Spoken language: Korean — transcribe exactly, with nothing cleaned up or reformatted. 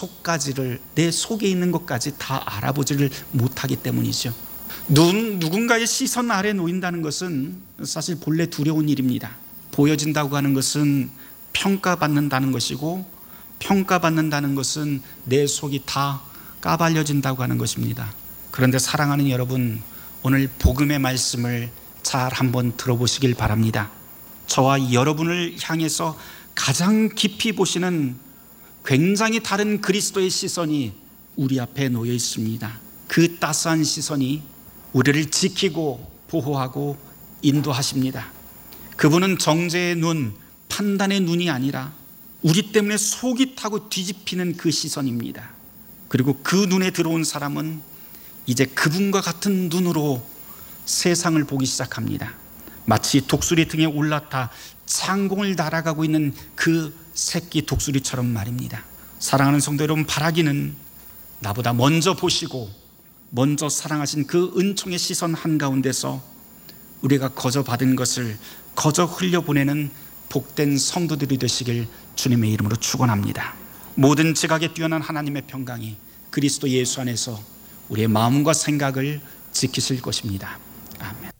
속까지를, 내 속에 있는 것까지 다 알아보지를 못하기 때문이죠. 눈, 누군가의 시선 아래 놓인다는 것은 사실 본래 두려운 일입니다. 보여진다고 하는 것은 평가받는다는 것이고, 평가받는다는 것은 내 속이 다 까발려진다고 하는 것입니다. 그런데 사랑하는 여러분, 오늘 복음의 말씀을 잘 한번 들어보시길 바랍니다. 저와 여러분을 향해서 가장 깊이 보시는 굉장히 다른 그리스도의 시선이 우리 앞에 놓여 있습니다. 그 따스한 시선이 우리를 지키고 보호하고 인도하십니다. 그분은 정죄의 눈, 판단의 눈이 아니라 우리 때문에 속이 타고 뒤집히는 그 시선입니다. 그리고 그 눈에 들어온 사람은 이제 그분과 같은 눈으로 세상을 보기 시작합니다. 마치 독수리 등에 올라타 창공을 날아가고 있는 그 새끼 독수리처럼 말입니다. 사랑하는 성도 여러분, 바라기는 나보다 먼저 보시고 먼저 사랑하신 그 은총의 시선 한가운데서 우리가 거저 받은 것을 거저 흘려보내는 복된 성도들이 되시길 주님의 이름으로 축원합니다. 모든 지각에 뛰어난 하나님의 평강이 그리스도 예수 안에서 우리의 마음과 생각을 지키실 것입니다.